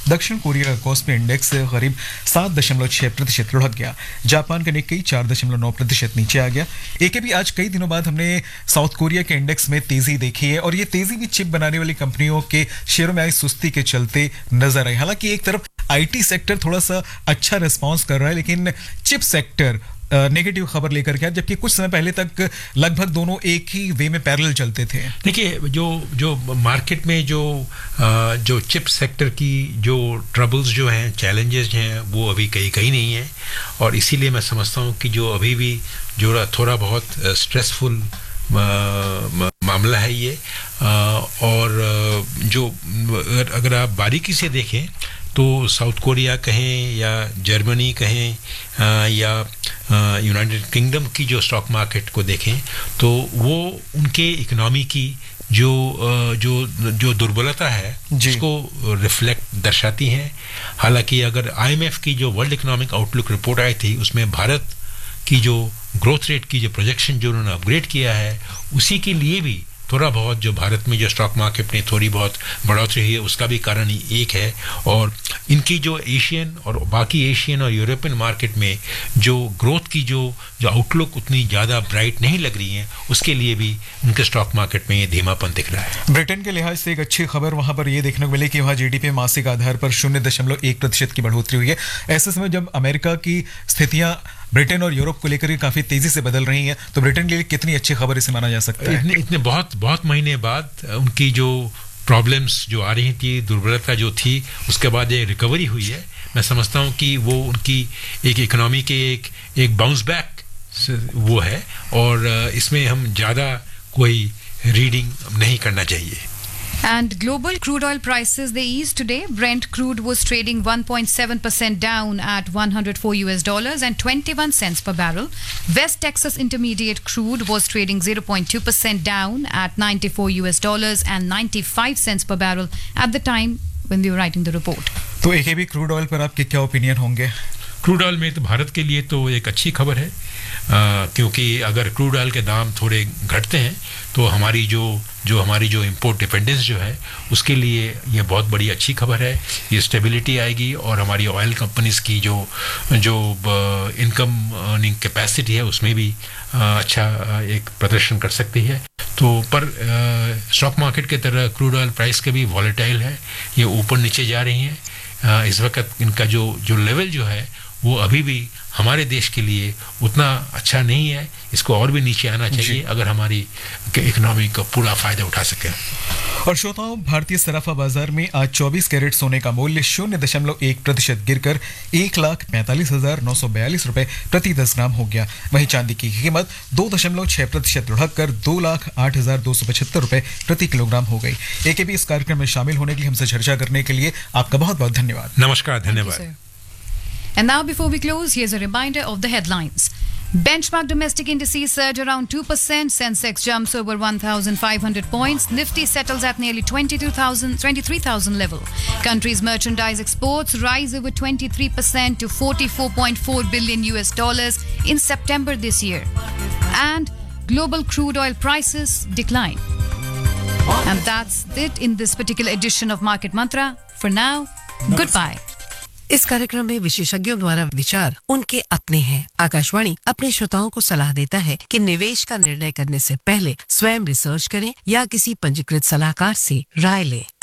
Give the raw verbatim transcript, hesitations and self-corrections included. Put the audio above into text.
दक्षिण कोरिया का KOSPI index करीब सात दशमलव छह प्रतिशत लुढ़क गया। जापान का निक्केई चार दशमलव नौ प्रतिशत नीचे आ गया। एके भी आज कई दिनों बाद हमने साउथ कोरिया के इंडेक्स में तेजी देखी है और ये तेजी भी चिप बनाने वाली कंपनियों के शेयरों में आई सुस्ती के चलते नजर आई। हालांकि एक तरफ आईटी सेक्टर थोड़ा सा अच्छा रिस्पांस कर रहा है, लेकिन चिप सेक्टर नेगेटिव खबर लेकर के, जबकि कुछ समय पहले तक लगभग दोनों एक ही वे में पैरेलल चलते थे। देखिए, जो जो मार्केट में जो जो चिप सेक्टर की जो ट्रबल्स जो हैं, चैलेंजेस हैं, वो अभी कहीं कहीं नहीं है और इसीलिए मैं समझता हूँ कि जो अभी भी जो थोड़ा बहुत स्ट्रेसफुल मामला है ये, और जो अगर आप बारीकी से देखें तो साउथ कोरिया कहें या जर्मनी कहें या यूनाइटेड किंगडम की जो स्टॉक मार्केट को देखें तो वो उनके इकोनॉमी की जो जो जो दुर्बलता है उसको रिफ्लेक्ट दर्शाती हैं। हालांकि अगर आईएमएफ की जो वर्ल्ड इकोनॉमिक आउटलुक रिपोर्ट आई थी उसमें भारत की जो ग्रोथ रेट की जो प्रोजेक्शन जो उन्होंने अपग्रेड किया है, उसी के लिए भी थोड़ा बहुत जो भारत में जो स्टॉक मार्केट में थोड़ी बहुत बढ़ोतरी हुई है उसका भी कारण एक है। और इनकी जो एशियन और बाकी एशियन और यूरोपियन मार्केट में जो ग्रोथ की जो जो आउटलुक उतनी ज़्यादा ब्राइट नहीं लग रही है, उसके लिए भी उनके स्टॉक मार्केट में ये धीमापन दिख रहा है। ब्रिटेन के लिहाज से एक अच्छी खबर वहां पर ये देखने को मिली कि वहां जीडीपी मासिक आधार पर शून्य दशमलव एक प्रतिशत की बढ़ोतरी हुई है। ऐसे समय जब अमेरिका की स्थितियां ब्रिटेन और यूरोप को लेकर काफी तेजी से बदल रही हैं, तो ब्रिटेन के लिए कितनी अच्छी खबर इसे माना जा सकता है? इतने, इतने बहुत बहुत महीने बाद उनकी जो प्रॉब्लम्स जो आ रही थी, दुर्बलता जो थी, उसके बाद एक रिकवरी हुई है। मैं समझता हूँ कि वो उनकी एक इकोनॉमी के एक एक बाउंस बैक वो है और इसमें हम ज़्यादा कोई रीडिंग नहीं करना चाहिए। And global crude oil prices, they eased today. Brent crude was trading one point seven percent down at one hundred four U S dollars and twenty-one cents per barrel. West Texas Intermediate crude was trading zero point two percent down at ninety-four U S dollars and ninety-five cents per barrel at the time when we were writing the report. तो एक भी crude oil पर आपके क्या opinion होंगे? Crude oil में तो भारत के लिए तो एक अच्छी खबर है, आ, क्योंकि अगर क्रूड ऑयल के दाम थोड़े घटते हैं तो हमारी जो जो हमारी जो इंपोर्ट डिपेंडेंस जो है उसके लिए ये बहुत बड़ी अच्छी खबर है। ये स्टेबिलिटी आएगी और हमारी ऑयल कंपनीज की जो जो इनकम अर्निंग कैपेसिटी है उसमें भी आ, अच्छा एक प्रदर्शन कर सकती है। तो पर स्टॉक मार्केट के तरह क्रूड ऑयल प्राइस के भी वॉलेटाइल है, ये ऊपर नीचे जा रही हैं। आ, इस वक्त इनका जो जो लेवल जो है वो अभी भी हमारे देश के लिए उतना अच्छा नहीं है, इसको और भी नीचे आना चाहिए अगर हमारी इकोनॉमी का पूरा फायदा उठा सके। और श्रोताओं, भारतीय सराफा बाजार में आज चौबीस कैरेट सोने का मूल्य शून्य दशमलव एक प्रतिशत गिरकर एक लाख पैंतालीस हजार नौ सौ बयालीस रुपए प्रति दस ग्राम हो गया। वहीं चांदी की कीमत दो दशमलव छह प्रतिशत लुढ़क कर दो लाख आठ हजार दो सौ पचहत्तर रुपए प्रति किलोग्राम हो गई। एक भी इस कार्यक्रम में शामिल होने के लिए, हमसे चर्चा करने के लिए आपका बहुत बहुत धन्यवाद। नमस्कार, धन्यवाद। And now, before we close, here's a reminder of the headlines. Benchmark domestic indices surge around two percent. Sensex jumps over one thousand five hundred points. Nifty settles at nearly twenty-two thousand, twenty-three thousand level. Country's merchandise exports rise over twenty-three percent to forty-four point four billion U S dollars in September this year. And global crude oil prices decline. And that's it in this particular edition of Market Mantra. For now, goodbye. इस कार्यक्रम में विशेषज्ञों द्वारा विचार उनके अपने हैं। आकाशवाणी अपने श्रोताओं को सलाह देता है कि निवेश का निर्णय करने से पहले स्वयं रिसर्च करें या किसी पंजीकृत सलाहकार से राय लें।